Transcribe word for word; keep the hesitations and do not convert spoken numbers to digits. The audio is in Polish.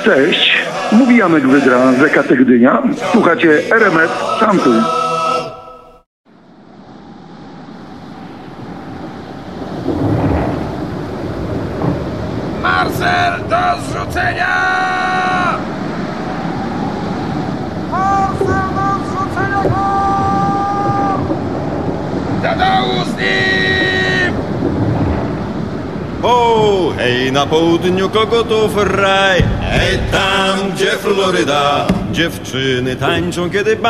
Cześć, mówi Janek Wydra z E K T Gdynia. Słuchacie R M F Szantu. Marcel do zrzucenia! Marcel do zrzucenia go! Do dołu z nim! O, hej, na południu kogotów raj. Hej, tam, gdzie Floryda, dziewczyny tańczą, kiedy